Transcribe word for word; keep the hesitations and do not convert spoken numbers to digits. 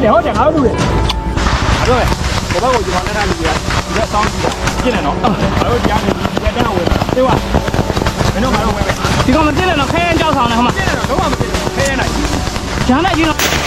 တယ်ဟုတ်တယ်ငါတို့လူတယ်အဲ့တော့ဘောဘောကိုကျွန်တော်နဲ့ထားလို့ပြဒီကစောင်းကြည့်တာပြည့်နေတော့ငါတို့တရားနေဒီကတန်းဝင်သိပါမင်းတို့ငါတို့ဝင်မယ်ဒီကောင်မပြည့်နေတော့ခဲရင်ကြောက်ဆောင်နေဟိုမှာပြည့်နေတော့တော့မပြည့်ခဲရင်နိုင်ဂျမ်းလိုက်ကြီးတော့